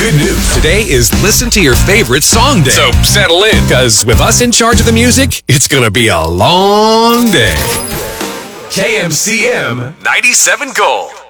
Good news. Today is Listen to Your Favorite Song Day. So settle in, because with us in charge of the music, it's going to be a long day. KMCM 97 Gold.